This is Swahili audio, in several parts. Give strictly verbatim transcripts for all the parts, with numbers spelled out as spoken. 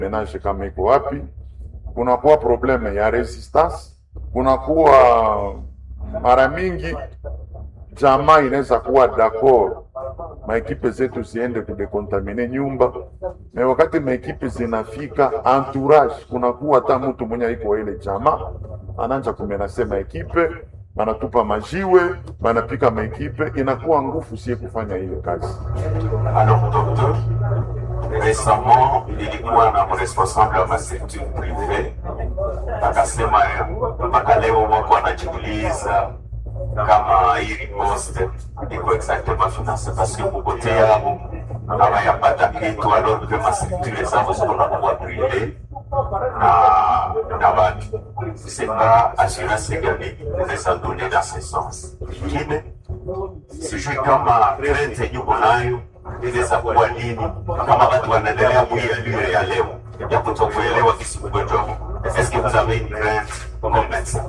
menage kama iko wapi, kunakuwa probleme ya resistance, kunakuwa mara mingi jamaa inaweza kuwa d'accord maekipe zetu ziende kudekontamine nyumba, na wakati maekipe zinafika entourage, kunakuwa hata mtu mwenye iko ile jamaa ananja kumenase maekipe, banatupa majiwe, banapika maekipe, inakuwa ngufu sie kufanya ile kazi. Alors docteur, récemment nilikuwa na responsable wa secteur privé akasema mpaka leo wako wanajiuliza kama hii riposte iko exactement financée parce que kupotea hawayapata kitu, alors que ma structure zao zinakuwa privé na na watu. C'est pas assurance gani inaweza donner dans ce sens. Ingine sijui kama rente yuko nayo inaweza kuwa nini kama watu wanaendelea kuielewa ya leo ya kutokuelewa kisi ugonjwa huu. Est-ce que vous avez une crainte comme médecin?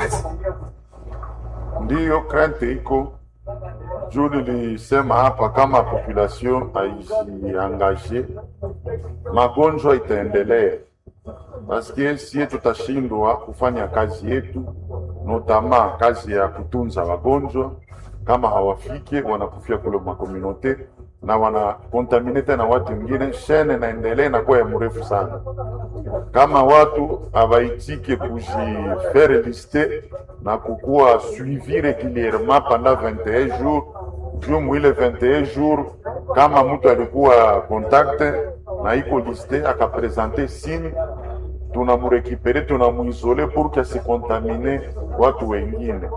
Ndiyo, crainte iko juu nilisema hapa, kama population haijiangaje magonjwa itaendelea, paske sie tutashindwa kufanya kazi yetu, notama kazi ya kutunza wagonjwa. Kama hawafike wanakufia kule makomunote na wanakontamine tena watu wengine, shene naendelea na kwa ya mrefu sana. Kama watu hawaitike kujifere liste na kukua suivi régulièrement pendant vingt et un jours, juu mwile vingt et un jours kama mtu alikuwa contact na iko liste akapresente signe, tunamurekipere tunamuisole pour que se contamine watu wengine.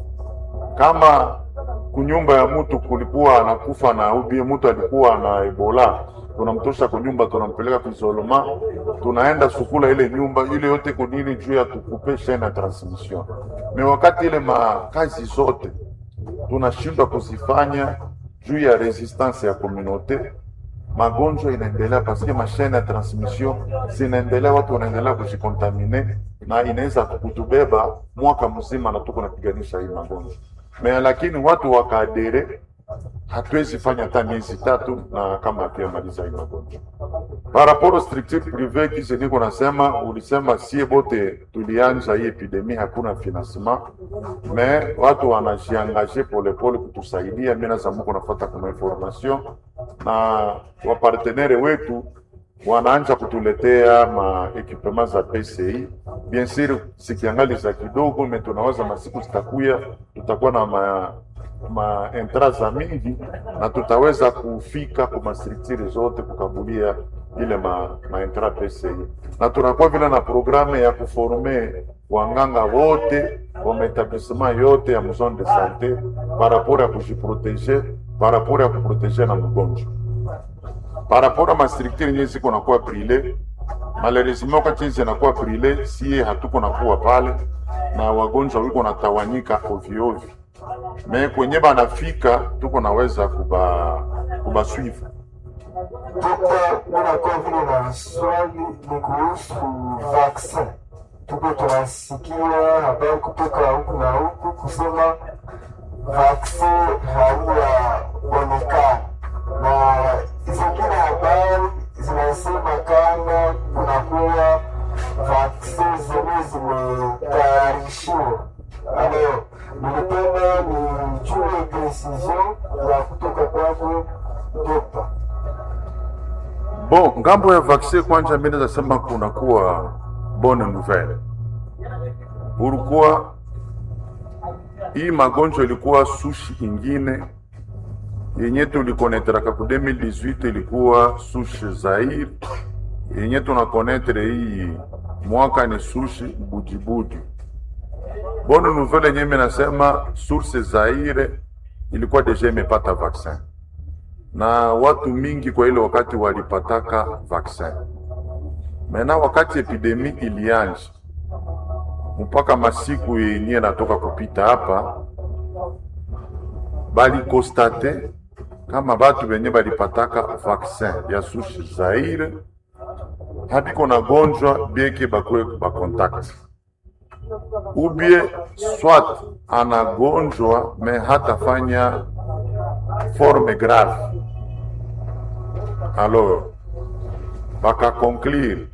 Kama kunyumba ya mtu kulikuwa anakufa na ubie mtu alikuwa na Ebola, tunamtosha kunyumba tunampeleka kuisolema, tunaenda sukula ile nyumba ile yote kunini juu ya tukupe chaîne ya transmission. Me wakati ile makazi zote tunashindwa kuzifanya juu ya resistance ya communauté, magonjwa inaendelea paske mashine ya transmission zinaendelea, watu wanaendelea kujikontamine na inaweza kutubeba mwaka mzima na tuko napiganisha hii magonjwa. Me lakini watu wakadere hatuwezi fanya hata miezi tatu na kama hatuamaliza hii magonjwa. Par rapport au structure privée kisi niko nasema, ulisema sie bote tulianza hii epidemie hakuna financement, me watu wanajiangaje pole pole kutusaidia. Mimi na Samuko nafuata kwa information na wa partenaire wetu wanaanza kutuletea ma equipement za P C I. Bien sûr sikiangali za kidogo, me tunawaza masiku zitakuya tutakuwa na ma ma entraza mingi na tutaweza kufika kwa structure zote kukabulia ile ma, ma entra P C I. Na tunakuwa vile na programme ya kuforme wanganga wote kwa etablissement yote ya zone de santé par rapport à kujiproteger, par rapport à kuproteger na mgonjwa. Par rapport à ma structure nyezi kuna kuwa prile, malheureusement kwa chinzi na kuwa prile, siye hatuko na kuwa pale na wagonjwa wiko na tawanyika ovyo ovyo. Me kwenye banafika tuko naweza kuba kuba suivre. Dokta, mwana kwa vile na swali ni kuhusu vaccine. Tuko tunasikia habari kutoka huku na huku kusema vaccine haujaonekana, na zingine habari zinasema kama kunakuwa vaccine zenye zimetayarishiwa. Alors, nilipenda nijue decision ya kutoka kwako dokta. Bon, ngambo ya vaccine kwanza mimi naweza sema kuna kuwa bonne nouvelle. Pourquoi? Hii magonjwa ilikuwa sushi ingine yenye tulikonetraka ku deux mille dix-huit, ilikuwa sushi Zaire, yenye tunakonetre hii mwaka ni sushi Bujibuji. Bonne nouvelle yenye mimi nasema source Zaire ilikuwa deja imepata vaccin, na watu mingi kwa ile wakati walipataka vaccin. Mena wakati epidemi ilianza mpaka masiku yenye natoka kupita hapa, bali constate kama batu benye balipataka vaccin ya sushi Zaire habiko na gonjwa bieke bakwe ba contact, ubie soit anagonjwa me hatafanya forme grave. Alors bakakonklire